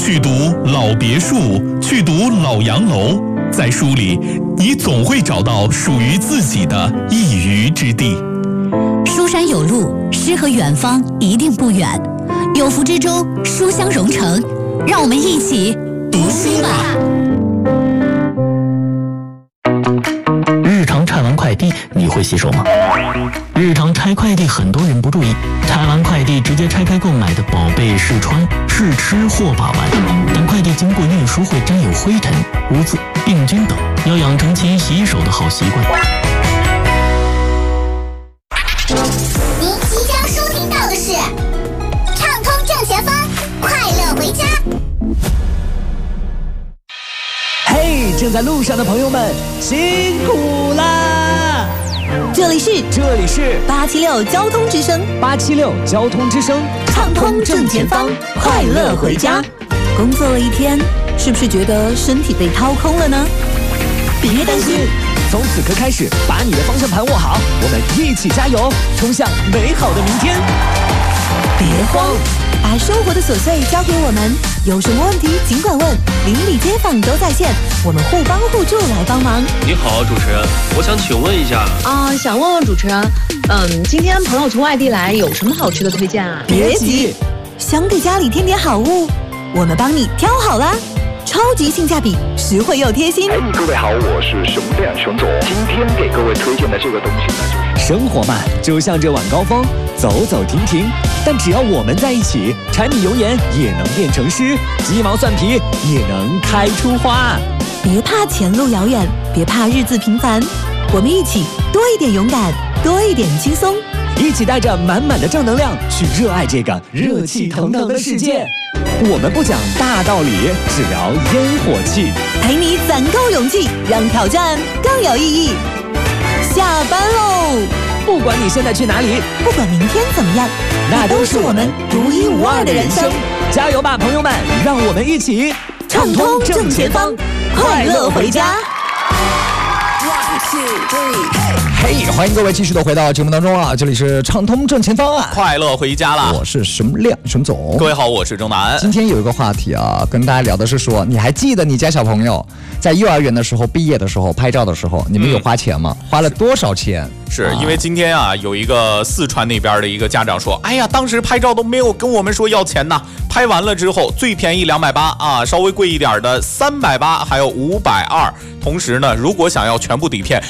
去读老别墅，去读老洋楼，在书里，你总会找到属于自己的一隅之地。 书山有路，诗和远方一定不远。有福之州，书香蓉城，让我们一起读书吧。 日常拆完快递，你会洗手吗？日常拆快递，很多人不注意，拆完快递直接拆开购买的宝贝试穿、试吃或把玩，但快递经过运输会沾有灰尘、污渍、病菌等，要养成勤洗手的好习惯。 您即将收听到的是畅通正前方，快乐回家。 嘿，正在路上的朋友们，辛苦啦！ 这里是876交通之声 ，876交通之声， 畅通正前方，快乐回家。工作了一天，是不是觉得身体被掏空了呢？别担心， 从此刻开始，把你的方向盘握好，我们一起加油，冲向美好的明天。 别慌，把生活的琐碎交给我们，有什么问题尽管问，邻里街坊都在线，我们互帮互助来帮忙。 你好，主持人，我想请问一下想问问主持人，今天朋友从外地来，有什么好吃的推荐啊？ 别急，想给家里添点好物，我们帮你挑好啦。超级性价比，实惠又贴心。 各位好，我是熊亮熊总。今天给各位推荐的这个东西呢，就是生活嘛，就像这晚高峰，走走停停。但只要我们在一起，柴米油盐也能变成诗，鸡毛蒜皮也能开出花。 别怕前路遥远，别怕日子平凡，我们一起多一点勇敢，多一点轻松， 一起带着满满的正能量去热爱这个热气腾腾的世界。我们不讲大道理，只聊烟火气， 陪你攒够勇气，让挑战更有意义。下班喽！ 不管你现在去哪里， 不管明天怎么样， 那都是我们独一无二的人生。加油吧，朋友们！让我们一起畅通正前方，快乐回家。 嘿，欢迎各位继续的回到节目当中啊！这里是畅通正前方啊， 快乐回家啦！ 我是熊亮熊总， 各位好，我是钟南。 今天有一个话题啊，跟大家聊的是说，你还记得你家小朋友在幼儿园的时候、毕业的时候、拍照的时候，你们有花钱吗？花了多少钱？ 是因为今天啊，有一个四川那边的一个家长说，哎呀，当时拍照都没有跟我们说要钱呐，拍完了之后最便宜280啊，稍微贵一点的380，还有520。同时呢，如果想要全部底片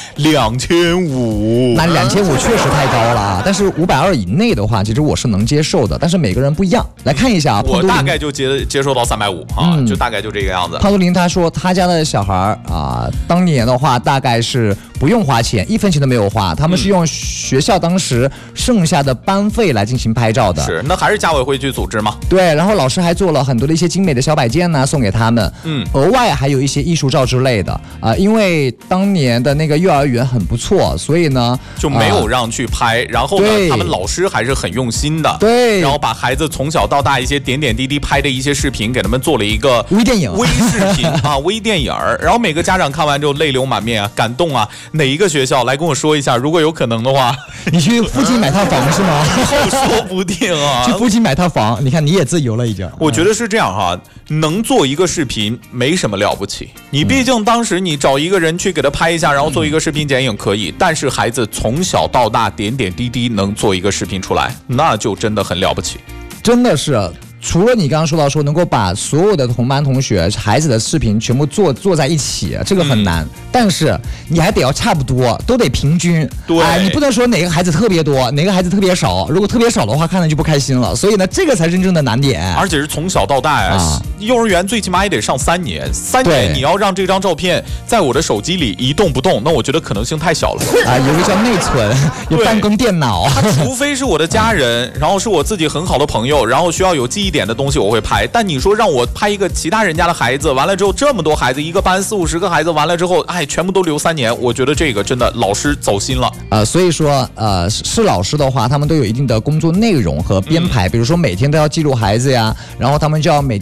，2500。 那2500确实太高了啊，但是520以内的话，其实我是能接受的，但是每个人不一样。来看一下啊， 我大概就接受到350啊，就大概就这个样子。 胖杜林他说他家的小孩啊，当年的话大概是不用花钱，1分钱都没有花，他们是用学校当时剩下的班费来进行拍照的。 是，那还是家委会去组织嘛？ 对，然后老师还做了很多的一些精美的小摆件呢，送给他们。额外还有一些艺术照之类的因为当年的那个幼儿园很不错，所以呢就没有让去拍。然后呢，他们老师还是很用心的。 对， 然后把孩子从小到大一些点点滴滴拍的一些视频，给他们做了一个微电影、 微视频啊，微电影。然后每个家长看完之后泪流满面啊，感动啊。哪一个学校来跟我说一下？如果有可能的话， 你去附近买套房是吗？ 说不定啊， 去附近买套房，你看你也自由了已经。 我觉得是这样哈，能做一个视频没什么了不起。你毕竟当时你找一个人去给他拍一下，然后做一个视频剪影可以，但是孩子从小到大点点滴滴能做一个视频出来，那就真的很了不起。 真的是。除了你刚刚说到说能够把所有的同班同学孩子的视频全部做在一起，这个很难，但是你还得要差不多，都得平均。 对， 你不能说哪个孩子特别多，哪个孩子特别少。如果特别少的话，看着就不开心了。所以呢，这个才真正的难点。 而且是从小到大幼儿园最起码也得上3年，3年你要让这张照片在我的手机里一动不动，那我觉得可能性太小了。 有一个叫内存，有办公电脑。 他除非是我的家人，然后是我自己很好的朋友，然后需要有记忆点的东西我会拍。但你说让我拍一个其他人家的孩子，完了之后这么多孩子，一个班40-50个孩子，完了之后全部都留3年，我觉得这个真的老师走心了。 所以说是老师的话，他们都有一定的工作内容和编排，比如说每天都要记录孩子呀，然后他们就要每天都要导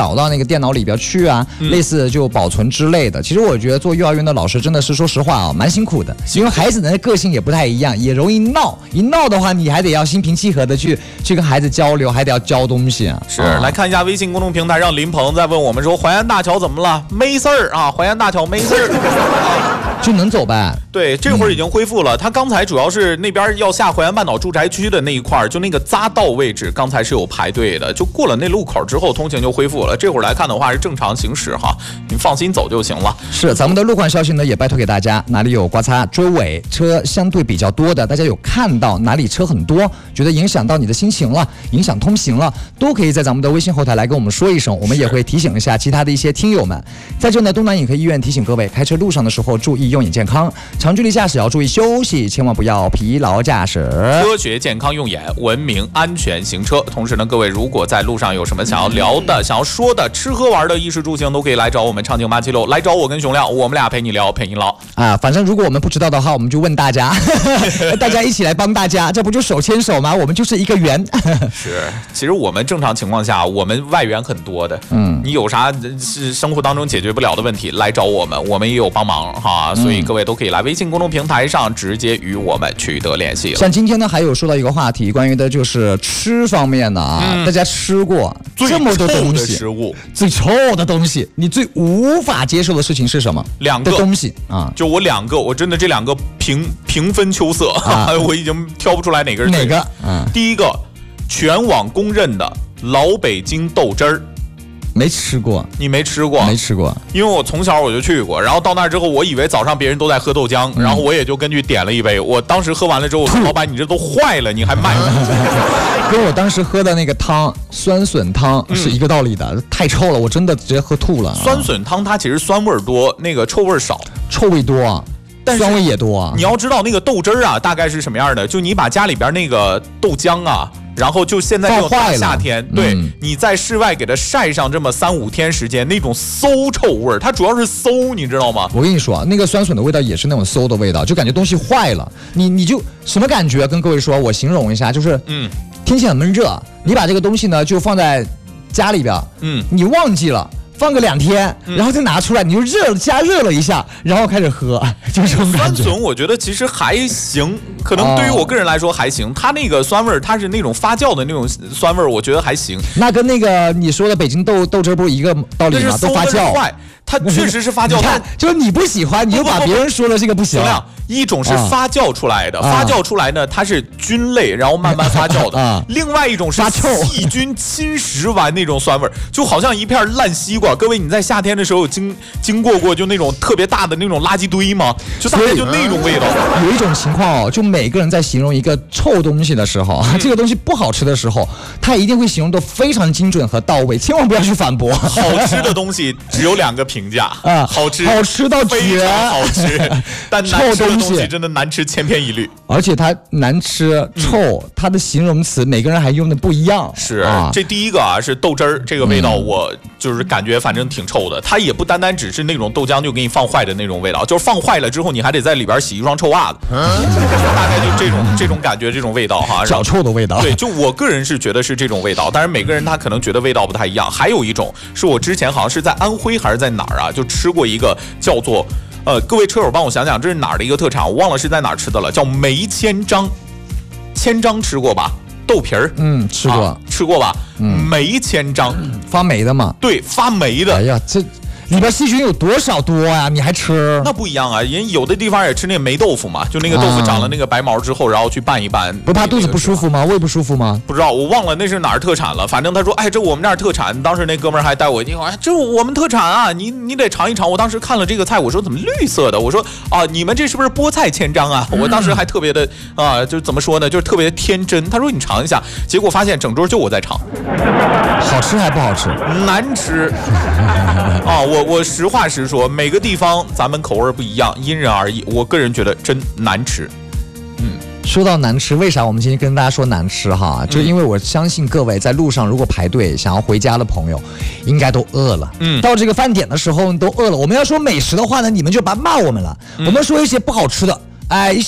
导到那个电脑里边去啊，类似就保存之类的。其实我觉得做幼儿园的老师真的是说实话啊，蛮辛苦的，因为孩子的个性也不太一样，也容易闹。一闹的话，你还得要心平气和的去跟孩子交流，还得要教东西啊。 是，来看一下微信公众平台上林鹏在问我们说，淮安大桥怎么了？没事儿啊，淮安大桥没事儿， 就能走呗。 对，这会儿已经恢复了。他刚才主要是那边要下淮安半岛住宅区的那一块，就那个匝道位置，刚才是有排队的。就过了那路口之后，通行就恢复了。这会儿来看的话是正常行驶哈，你放心走就行了。 是，咱们的路况消息呢也拜托给大家，哪里有刮擦、追尾车相对比较多的，大家有看到哪里车很多，觉得影响到你的心情了，影响通行了，都可以在咱们的微信后台来跟我们说一声，我们也会提醒一下其他的一些听友们。在这呢，东南眼科医院提醒各位，开车路上的时候注意用眼健康，长距离驾驶要注意休息，千万不要疲劳驾驶。 科学健康用眼，文明安全行车。同时呢，各位如果在路上有什么想要聊的、想要说的、吃喝玩的、衣食住行，都可以来找我们畅听876，来找我跟熊亮，我们俩陪你聊，陪你唠啊。反正如果我们不知道的话，我们就问大家，大家一起来帮大家，这不就手牵手吗？我们就是一个圆。 是，其实我们正常情况下，我们外援很多的，你有啥是生活当中解决不了的问题，来找我们，我们也有帮忙哈。所以各位都可以来微信公众平台上直接与我们取得联系。 像今天呢，还有说到一个话题，关于的就是吃方面的啊，大家吃过这么多东西， 食物最臭的东西，你最无法接受的事情是什么？ 两个东西啊， 就我两个，我真的这两个平分秋色，我已经挑不出来哪个是哪个。 第一个，全网公认的老北京豆汁儿。 没吃过， 你没吃过？ 没吃过， 因为我从小我就去过，然后到那之后，我以为早上别人都在喝豆浆，然后我也就根据点了一杯。我当时喝完了之后，我说老板，你这都坏了，你还卖？ 跟我当时喝的那个汤，酸笋汤是一个道理的，太臭了，我真的直接喝吐了。 酸笋汤它其实酸味多，那个臭味少， 臭味多。酸味也多啊！ 你要知道那个豆汁儿啊，大概是什么样的？就你把家里边那个豆浆啊，然后就现在这种大夏天，对，你在室外给它晒上这么3-5天时间，那种馊臭味儿，它主要是馊，你知道吗？ 我跟你说，那个酸笋的味道也是那种馊的味道，就感觉东西坏了。你就什么感觉？跟各位说，我形容一下，就是天气很闷热，你把这个东西呢就放在家里边，你忘记了。放个2天，然后再拿出来，你就加热了一下，然后开始喝，就是这种感觉。 酸笋我觉得其实还行，可能对于我个人来说还行。它那个酸味儿，它是那种发酵的那种酸味儿，我觉得还行。 那跟那个你说的北京豆汁不是一个道理吗？都发酵。 它确实是发酵， 你看，就是你不喜欢，你就把别人说了这个不行。 一种是发酵出来的，发酵出来呢，它是菌类，然后慢慢发酵的。另外一种是细菌侵蚀完那种酸味，就好像一片烂西瓜。各位，你在夏天的时候经过就那种特别大的那种垃圾堆吗？就大概就那种味道。 有一种情况哦，就每个人在形容一个臭东西的时候，这个东西不好吃的时候，他一定会形容得非常精准和到位，千万不要去反驳。 好吃的东西只有2个评价啊，好吃到绝， 好吃，但难吃的东西真的难吃千篇一律。 而且它难吃、臭，它的形容词每个人还用的不一样。 是，这第一个啊是豆汁儿，这个味道我就是感觉反正挺臭的。它也不单单只是那种豆浆就给你放坏的那种味道，就是放坏了之后你还得在里边洗一双臭袜子，大概就这种感觉，这种味道哈， 脚臭的味道。 对，就我个人是觉得是这种味道，但是每个人他可能觉得味道不太一样。还有一种是我之前好像是在安徽还是在哪儿啊，就吃过一个叫做。各位车友帮我想想，这是哪儿的一个特产？我忘了是在哪儿吃的了，叫梅千张。千张吃过吧？豆皮儿， 吃过， 吃过吧？梅千张， 发霉的嘛？ 对，发霉的。 哎呀，这里边细菌有多呀？你还吃？ 那不一样啊，人有的地方也吃那个霉豆腐嘛，就那个豆腐长了那个白毛之后，然后去拌一拌。 不怕肚子不舒服吗？胃不舒服吗？ 不知道，我忘了那是哪儿特产了。反正他说，哎，这我们这儿特产。当时那哥们儿还带我一听，哎，这我们特产啊，你得尝一尝。我当时看了这个菜，我说怎么绿色的？我说啊，你们这是不是菠菜千张啊？我当时还特别的就怎么说呢，就是特别天真。他说你尝一下，结果发现整桌就我在尝。 好吃还不好吃？ 难吃啊！我实话实说，每个地方咱们口味不一样，因人而异。我个人觉得真难吃。 说到难吃，为啥我们今天跟大家说难吃哈？就因为我相信各位在路上如果排队想要回家的朋友，应该都饿了。到这个饭点的时候都饿了。我们要说美食的话呢，你们就别骂我们了。我们说一些不好吃的，一些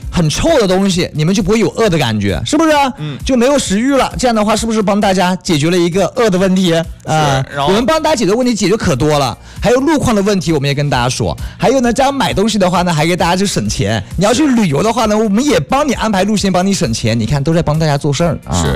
很臭的东西，你们就不会有饿的感觉，是不是？就没有食欲了。这样的话，是不是帮大家解决了一个饿的问题啊？我们帮大家解决问题解决可多了。还有路况的问题，我们也跟大家说。还有呢，这样买东西的话呢，还给大家就省钱。你要去旅游的话呢，我们也帮你安排路线，帮你省钱。你看，都在帮大家做事儿啊。 是，